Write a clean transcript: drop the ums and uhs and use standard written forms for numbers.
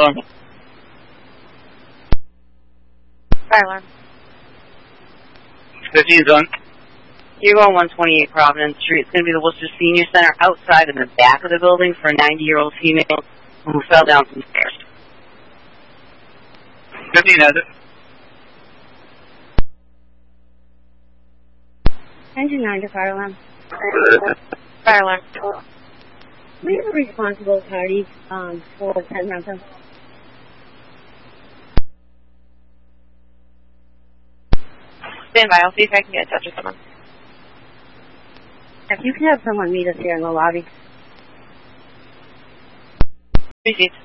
alarm. Fire alarm. 15's on. You're going 128 Providence Street. It's going to be the Worcester Senior Center outside in the back of the building for a 90-year-old female who fell down some stairs. 15 has it. Engine 9 to fire alarm. Fire alarm. We have a responsible party for 10 Mountain. Stand by. I'll see if I can get in touch with someone. If you can have someone meet us here in the lobby. Received.